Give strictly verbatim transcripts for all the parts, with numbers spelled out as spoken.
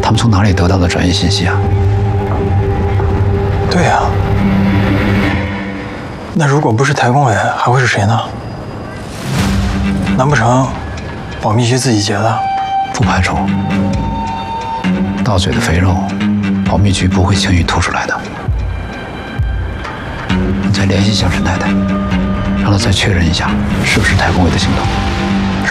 他们从哪里得到的转移信息啊？ 对呀、啊，那如果不是台工委，还会是谁呢？难不成保密局自己结的？ 不排除。盗嘴的肥肉，保密局不会轻易吐出来的。你再联系一下陈太太，让她再确认一下是不是台工委的行动。 是。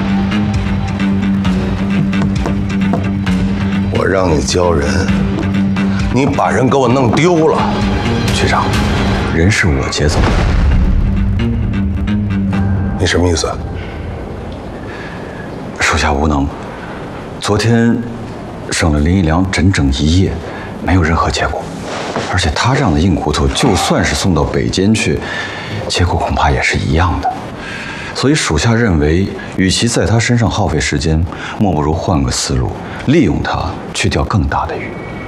我让你教人，你把人给我弄丢了。 局长，人是我接走的。 你什么意思？ 属下无能。昨天审了林一良整整一夜，没有任何结果。而且他这样的硬骨头，就算是送到北监去，结果恐怕也是一样的。所以属下认为，与其在他身上耗费时间，莫不如换个思路，利用他去钓更大的鱼。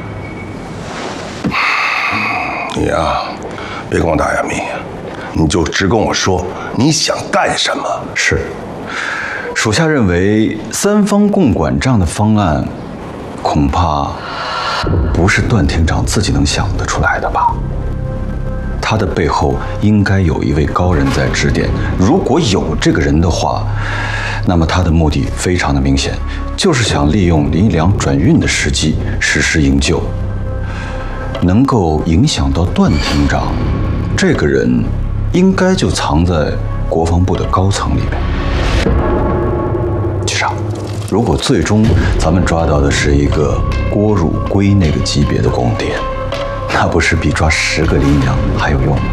你呀，别跟我打哑谜，你就直跟我说你想干什么。 是，属下认为三方共管这样的方案，恐怕不是段厅长自己能想得出来的吧？他的背后应该有一位高人在指点。如果有这个人的话，那么他的目的非常的明显，就是想利用林一良转运的时机实施营救。能够影响到段厅长，这个人应该就藏在国防部的高层里面。局长，如果最终咱们抓到的是一个郭汝瑰那个级别的公谍，那不是比抓十个林良还有用吗？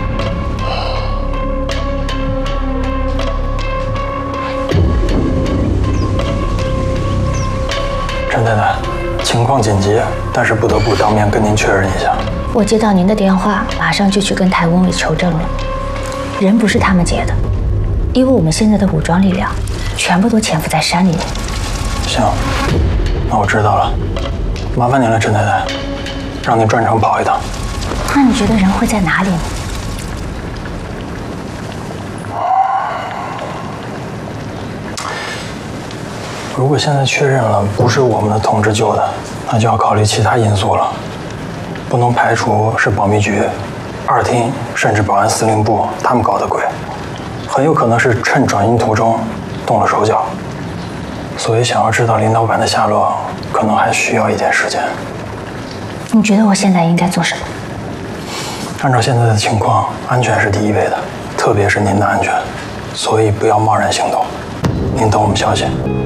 陈太太，情况紧急，但是不得不当面跟您确认一下。 我接到您的电话，马上就去跟台工委求证了。人不是他们劫的，因为我们现在的武装力量全部都潜伏在山里面。 行，那我知道了，麻烦您了，陈太太，让您专程跑一趟。 那你觉得人会在哪里呢？ 如果现在确认了不是我们的同志救的，那就要考虑其他因素了，不能排除是保密局、二厅甚至保安司令部他们搞的鬼，很有可能是趁转运途中动了手脚。所以想要知道林老板的下落，可能还需要一点时间。 你觉得我现在应该做什么？ 按照现在的情况，安全是第一位的，特别是您的安全，所以不要贸然行动。您等我们消息。